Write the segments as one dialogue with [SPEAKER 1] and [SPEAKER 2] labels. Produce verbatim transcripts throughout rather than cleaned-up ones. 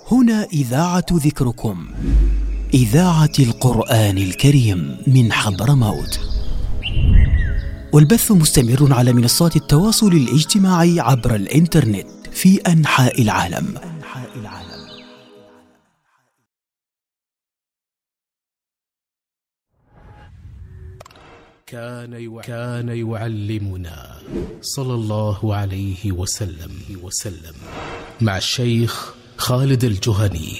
[SPEAKER 1] هنا إذاعة ذكركم، إذاعة القرآن الكريم من حضرموت، والبث مستمر على منصات التواصل الاجتماعي عبر الإنترنت في أنحاء العالم.
[SPEAKER 2] كان كان يعلمنا صلى الله عليه وسلم وسلم مع الشيخ خالد الجهني.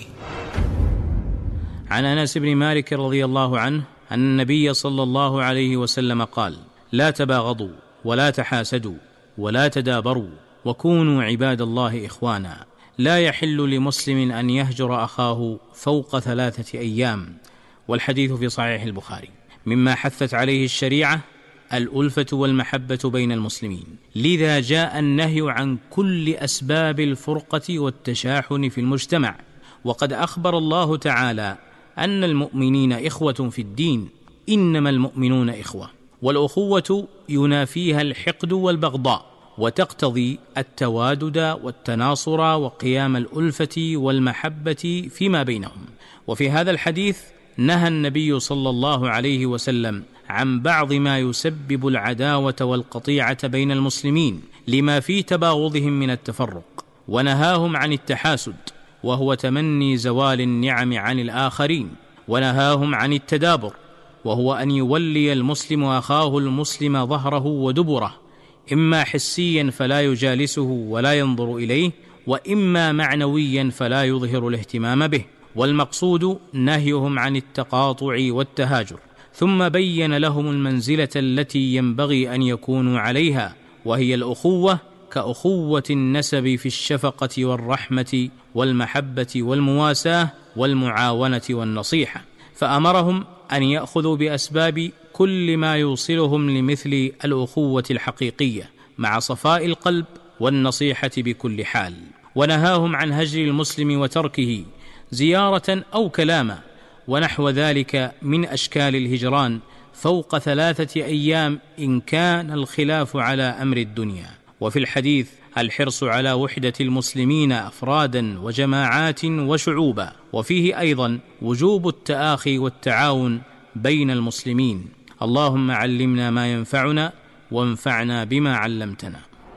[SPEAKER 3] عن أنس بن مالك رضي الله عنه أن النبي صلى الله عليه وسلم قال: لا تباغضوا ولا تحاسدوا ولا تدابروا وكونوا عباد الله إخوانا. لا يحل لمسلم أن يهجر أخاه فوق ثلاثة أيام. والحديث في صحيح البخاري. مما حثت عليه الشريعة الألفة والمحبة بين المسلمين، لذا جاء النهي عن كل أسباب الفرقة والتشاحن في المجتمع. وقد أخبر الله تعالى أن المؤمنين إخوة في الدين، إنما المؤمنون إخوة، والأخوة ينافيها الحقد والبغضاء، وتقتضي التوادد والتناصر وقيام الألفة والمحبة فيما بينهم. وفي هذا الحديث نهى النبي صلى الله عليه وسلم عن بعض ما يسبب العداوة والقطيعة بين المسلمين لما في تباغضهم من التفرق، ونهاهم عن التحاسد وهو تمني زوال النعم عن الآخرين، ونهاهم عن التدابر وهو أن يولي المسلم أخاه المسلم ظهره ودبره، إما حسيا فلا يجالسه ولا ينظر إليه، وإما معنويا فلا يظهر الاهتمام به. والمقصود نهيهم عن التقاطع والتهاجر، ثم بين لهم المنزلة التي ينبغي أن يكونوا عليها، وهي الأخوة كأخوة النسب في الشفقة والرحمة والمحبة والمواساة والمعاونة والنصيحة. فأمرهم أن يأخذوا بأسباب كل ما يوصلهم لمثل الأخوة الحقيقية مع صفاء القلب والنصيحة بكل حال. ونهاهم عن هجر المسلم وتركه زيارة أو كلاما ونحو ذلك من أشكال الهجران فوق ثلاثة أيام إن كان الخلاف على أمر الدنيا. وفي الحديث الحرص على وحدة المسلمين أفرادا وجماعات وشعوبا، وفيه أيضا وجوب التآخي والتعاون بين المسلمين. اللهم علمنا ما ينفعنا وانفعنا بما علمتنا.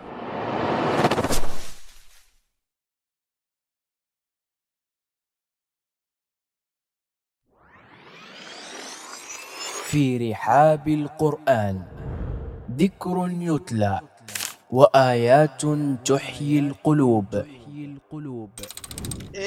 [SPEAKER 4] في رحاب القرآن ذكر يتلى وآيات تحيي القلوب.